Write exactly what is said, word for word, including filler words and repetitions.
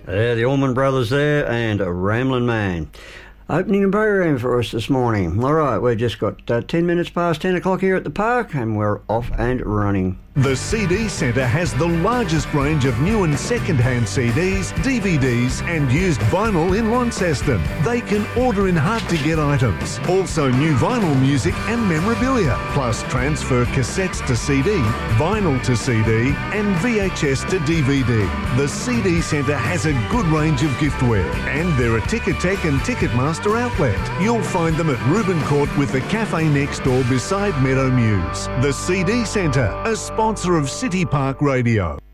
Yeah, the Allman Brothers there and a Ramblin' Man. Opening the program for us this morning. All right, we've just got uh, ten minutes past ten o'clock here at the park and we're off and running. The C D Centre has the largest range of new and second-hand C Ds, D V Ds and used vinyl in Launceston. They can order in hard-to-get items. Also new vinyl music and memorabilia, plus transfer cassettes to C D, vinyl to C D and V H S to D V D. The C D Centre has a good range of giftware and they're a Ticketek and Ticketmaster outlet. You'll find them at Reuben Court with the cafe next door beside Meadow Muse. The C D Centre, a sponsor of City Park Radio.